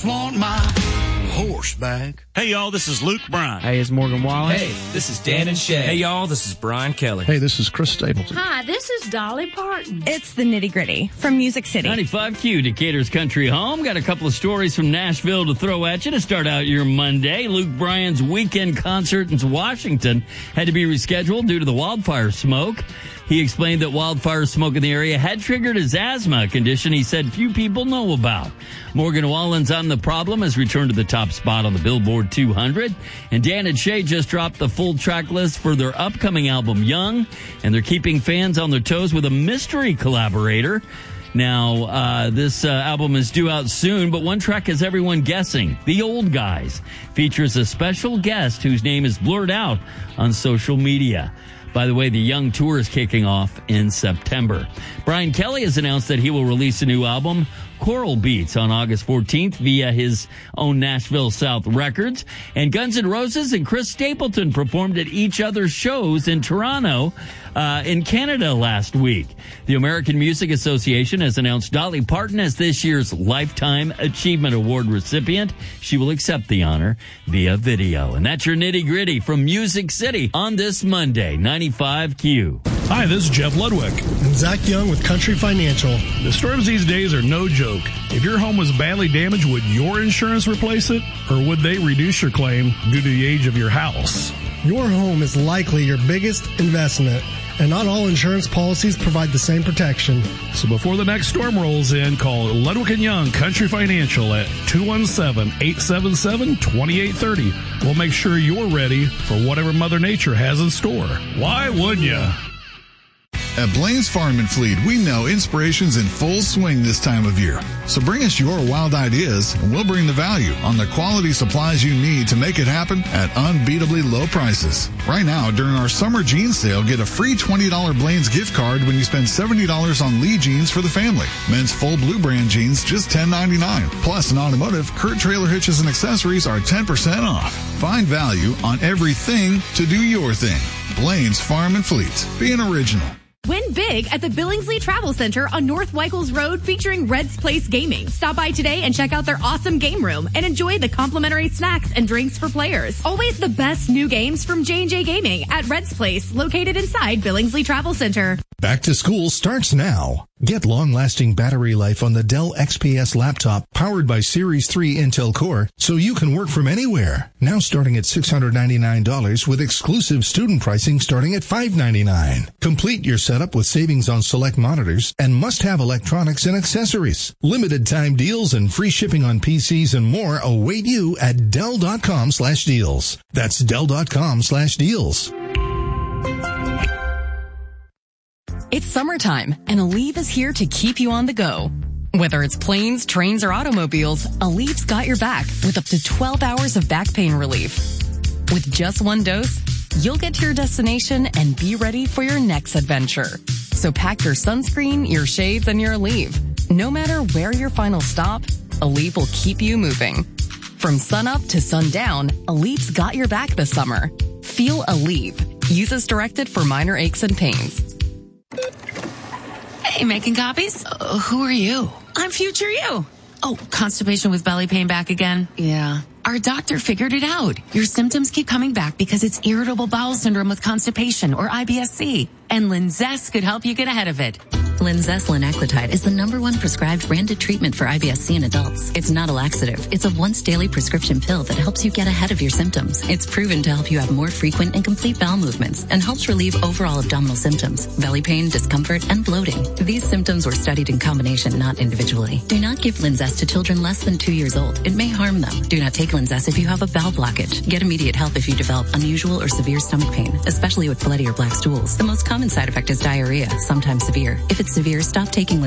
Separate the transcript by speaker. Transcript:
Speaker 1: just want my horse back.
Speaker 2: Hey, y'all, this is Luke Bryan.
Speaker 3: Hey, it's Morgan Wallen.
Speaker 4: Hey, this is Dan and Shay.
Speaker 5: Hey, y'all, this is Brian Kelly.
Speaker 6: Hey, this is Chris Stapleton.
Speaker 7: Hi, this is Dolly Parton.
Speaker 8: It's the Nitty Gritty from Music City.
Speaker 9: 95Q, Decatur's country home. Got a couple of stories from Nashville to throw at you to start out your Monday. Luke Bryan's weekend concert in Washington had to be rescheduled due to the wildfire smoke. He explained that wildfire smoke in the area had triggered his asthma, a condition he said few people know about. Morgan Wallen's On the Problem has returned to the top spot on the Billboard 200. And Dan and Shay just dropped the full track list for their upcoming album, Young. And they're keeping fans on their toes with a mystery collaborator. Now, this album is due out soon, but one track has everyone guessing. The Old Guys features a special guest whose name is blurred out on social media. By the way, the Young Tour is kicking off in September. Brian Kelly has announced that he will release a new album, Coral Beats, on August 14th via his own Nashville South Records. And Guns N' Roses and Chris Stapleton performed at each other's shows in Toronto, in Canada last week. The American Music Association has announced Dolly Parton as this year's Lifetime Achievement Award recipient. She will accept the honor via video. And that's your Nitty Gritty from Music City on this Monday, 95Q.
Speaker 10: Hi, this is Jeff Ludwig.
Speaker 11: And Zach Young with Country Financial.
Speaker 10: The storms these days are no joke. If your home was badly damaged, would your insurance replace it? Or would they reduce your claim due to the age of your house?
Speaker 11: Your home is likely your biggest investment, and not all insurance policies provide the same protection.
Speaker 10: So before the next storm rolls in, call Ludwig & Young Country Financial at 217-877-2830. We'll make sure you're ready for whatever Mother Nature has in store. Why wouldn't you?
Speaker 12: At Blaine's Farm and Fleet, we know inspiration's in full swing this time of year. So bring us your wild ideas, and we'll bring the value on the quality supplies you need to make it happen at unbeatably low prices. Right now, during our summer jeans sale, get a free $20 Blaine's gift card when you spend $70 on Lee jeans for the family. Men's full blue brand jeans, just $10.99. Plus, in automotive, Kurt Trailer Hitches and accessories are 10% off. Find value on everything to do your thing. Blaine's Farm and Fleet. Be an original.
Speaker 13: Win big at the Billingsley Travel Center on North Weichels Road featuring Red's Place Gaming. Stop by today and check out their awesome game room and enjoy the complimentary snacks and drinks for players. Always the best new games from J&J Gaming at Red's Place, located inside Billingsley Travel Center.
Speaker 14: Back to school starts now. Get long-lasting battery life on the Dell XPS laptop powered by Series 3 Intel Core so you can work from anywhere. Now starting at $699 with exclusive student pricing starting at $599. Complete your setup with savings on select monitors and must-have electronics and accessories. Limited time deals and free shipping on PCs and more await you at Dell.com/deals. That's Dell.com/deals.
Speaker 15: It's summertime, and Aleve is here to keep you on the go. Whether it's planes, trains, or automobiles, Aleve's got your back with up to 12 hours of back pain relief. With just one dose, you'll get to your destination and be ready for your next adventure. So pack your sunscreen, your shades, and your Aleve. No matter where your final stop, Aleve will keep you moving. From sunup to sundown, Aleve's got your back this summer. Feel Aleve. Use as directed for minor aches and pains.
Speaker 16: Hey, making copies? Who are you? I'm future you. Oh, constipation with belly pain back again? Yeah. Our doctor figured it out. Your symptoms keep coming back because it's irritable bowel syndrome with constipation, or IBS-C. And Linzess could help you get ahead of it.
Speaker 17: Linzess linaclotide is the #1 prescribed branded treatment for IBS-C in adults. It's not a laxative. It's a once-daily prescription pill that helps you get ahead of your symptoms. It's proven to help you have more frequent and complete bowel movements and helps relieve overall abdominal symptoms, belly pain, discomfort, and bloating. These symptoms were studied in combination, not individually. Do not give Linzess to children less than 2 years old. It may harm them. Do not take Linzess if you have a bowel blockage. Get immediate help if you develop unusual or severe stomach pain, especially with bloody or black stools. The most common side effect is diarrhea, sometimes severe. If it's severe, stop taking